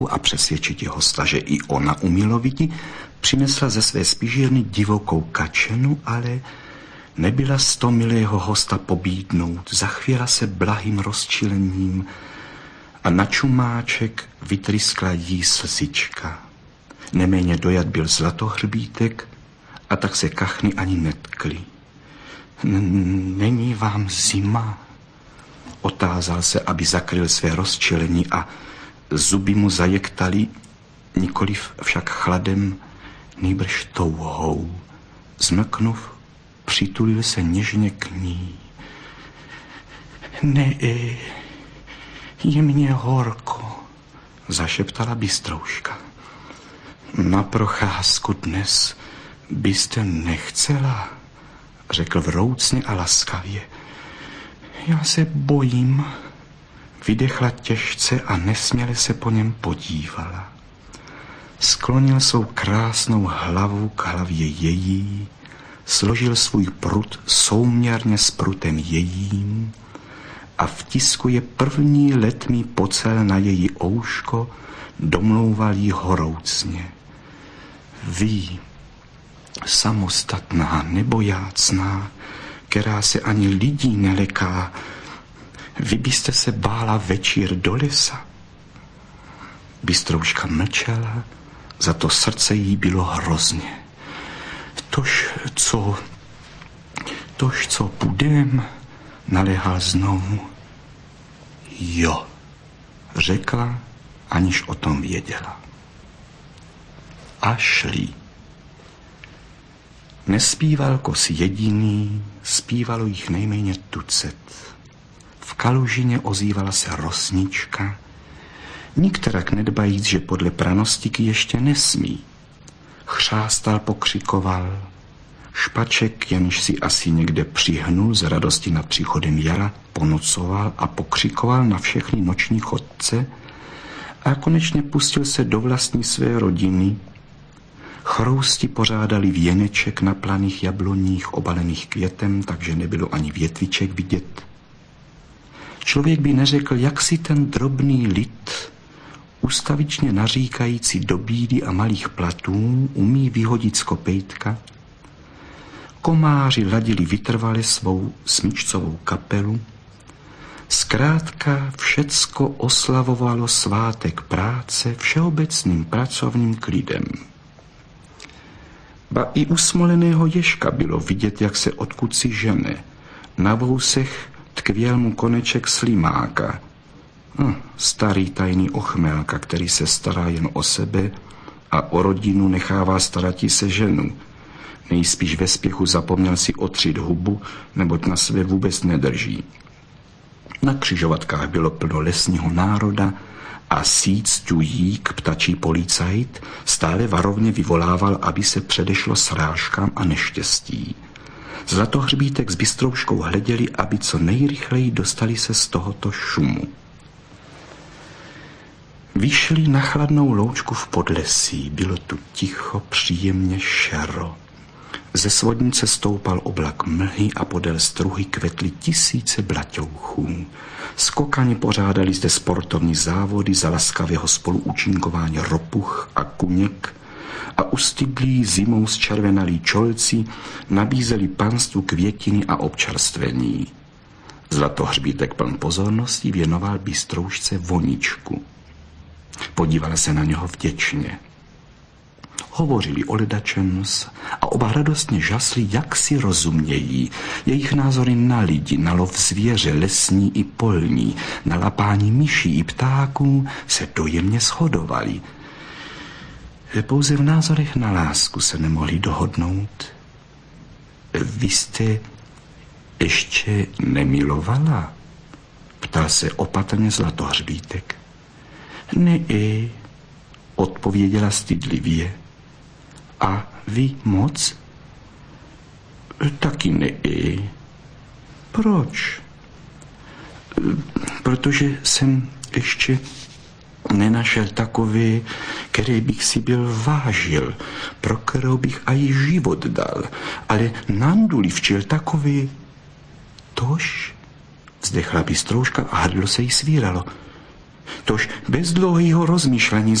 a přesvědčit hosta, že i ona umiloviti, přinesla ze své spižírny divokou kačenu, ale nebyla z to milého hosta pobídnout. Zachvěla se blahým rozčilením a na čumáček vytryskla jí slzička. Neméně dojat byl Zlatohřbítek a tak se kachny ani netkly. Není vám zima? Otázal se, aby zakryl své rozčilení a zuby mu zajektali, nikoliv však chladem, nýbrž touhou. Zmlknuv, přitulil se něžně k ní. Ne, je mně horko, zašeptala Bystrouška. Na procházku dnes byste nechcela, řekl vroucně a laskavě. Já se bojím, vydechla těžce a nesměle se po něm podívala. Sklonil svou krásnou hlavu k hlavě její, složil svůj prut souměrně s prutem jejím a vtiskuje první letmý pocel na její ouško, domlouval jí horoucně. Vy, samostatná, nebojácná, která se ani lidí neleká, vy byste se bála večír do lesa. Bystrouška mlčela, za to srdce jí bylo hrozně. Tož co půjdem, naléhal znovu. Jo, řekla, aniž o tom věděla. A šli. Nespíval kos jediný, zpívalo jich nejméně tucet. V kalužině ozývala se rosnička, nikterak nedbajíc, že podle pranostiky ještě nesmí. Chřástal, pokřikoval. Špaček, jenž si asi někde přihnul z radosti nad příchodem jara, ponocoval a pokřikoval na všechny noční chodce a konečně pustil se do vlastní své rodiny. Chrousti pořádali věneček na planých jabloních obalených květem, takže nebylo ani větviček vidět. Člověk by neřekl, jak si ten drobný lid, ustavičně naříkající do bídy a malých platů, umí vyhodit z kopejtka. Komáři ladili vytrvale svou smyčcovou kapelu. Zkrátka všecko oslavovalo svátek práce všeobecným pracovním klidem. Ba i u smoleného ježka bylo vidět, jak se odkud si žene. Na vousech tkvěl mu koneček slimáka. Starý tajný ochmelka, který se stará jen o sebe a o rodinu nechává starati se ženu. Nejspíš ve spěchu zapomněl si otřít hubu, neboť na sebe vůbec nedrží. Na křižovatkách bylo plno lesního národa a sícťujík, ptačí policajt, stále varovně vyvolával, aby se předešlo srážkám a neštěstí. Zlatohřbítek s Bystrouškou hleděli, aby co nejrychleji dostali se z tohoto šumu. Vyšli na chladnou loučku v podlesí, bylo tu ticho, příjemně šero. Ze svodnice stoupal oblak mlhy a podél struhy kvetly tisíce blaťouchů. Skokani pořádali zde sportovní závody za laskavého spoluúčinkování ropuch a kuněk a ustydlí zimou zčervenalí čolci nabízeli panstvu květiny a občerstvení. Zlatohřbítek pln pozornosti věnoval Bystroušce voničku. Podívala se na něho vděčně. Hovořili o ledačems a oba radostně žasli, jak si rozumějí. Jejich názory na lidi, na lov zvěře, lesní i polní, na lapání myší i ptáků se dojemně shodovaly. Pouze v názorech na lásku se nemohli dohodnout. Vy jste ještě nemilovala? Ptal se opatrně Zlatohřbítek. Ne, odpověděla stydlivě. A vy moc? Taky ne. Proč? Protože jsem ještě nenašel takové, které bych si byl vážil, pro kterou bych aj život dal, ale Nandu včil takové. Tož? Vzdechla Bystrouška a hrdlo se jí svíralo. Tož bez dlouhého rozmýšlení